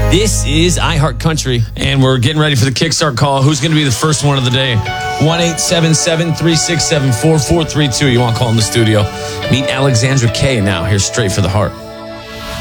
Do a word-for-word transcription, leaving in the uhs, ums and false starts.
This is iHeart Country, and we're getting ready for the Kickstart call. Who's going to be the first one of the day? one eight seven seven, three six seven, four four three two. You want to call in the studio. Meet Alexandra Kay now. Here's Straight for the Heart.